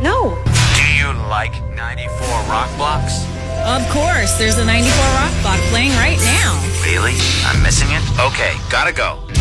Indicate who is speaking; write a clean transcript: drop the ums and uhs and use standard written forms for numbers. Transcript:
Speaker 1: No.
Speaker 2: Do you like 94 Rock Blocks?
Speaker 3: Of course, there's a 94 Rock block playing right now.
Speaker 2: Really? I'm missing it? Okay, gotta go.